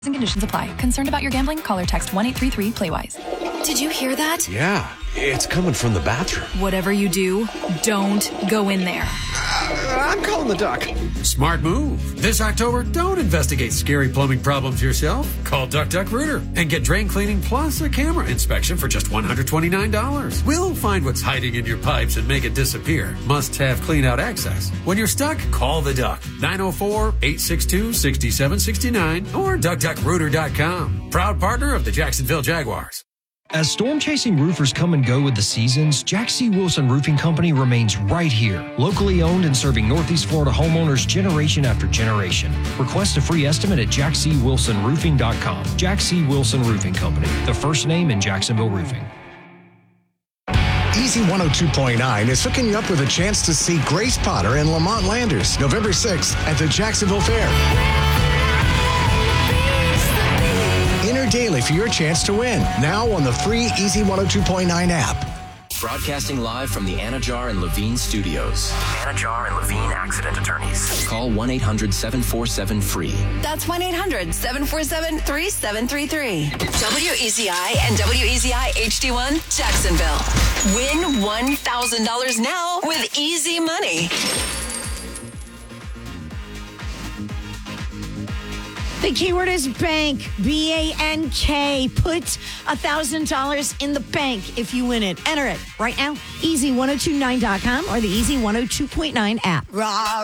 and conditions apply. Concerned about your gambling? Call or text 1-833-PLAYWISE. Did you hear that? Yeah, it's coming from the bathroom. Whatever you do, don't go in there. I'm calling the duck. Smart move. This October, don't investigate scary plumbing problems yourself. Call Duck Duck Rooter and get drain cleaning plus a camera inspection for just $129. We'll find what's hiding in your pipes and make it disappear. Must have clean out access. When you're stuck, call the Duck. 904-862-6769 or duckduckrooter.com. Proud partner of the Jacksonville Jaguars. As storm-chasing roofers come and go with the seasons, Jack C. Wilson Roofing Company remains right here, locally owned and serving Northeast Florida homeowners generation after generation. Request a free estimate at jackcwilsonroofing.com. Jack C. Wilson Roofing Company, the first name in Jacksonville roofing. Easy 102.9 is hooking you up with a chance to see Grace Potter and Lamont Landers November 6th at the Jacksonville Fair. Enter daily for your chance to win. Now on the free Easy 102.9 app. Broadcasting live from the Anajar and Levine studios. Anajar and Levine accident attorneys. Call 1-800-747-FREE. That's 1-800-747-3733. WEZI and WEZI HD1 Jacksonville. Win $1,000 now with easy money. The keyword is bank, B-A-N-K. Put $1,000 in the bank if you win it. Enter it right now. Easy1029.com or the Easy 102.9 app.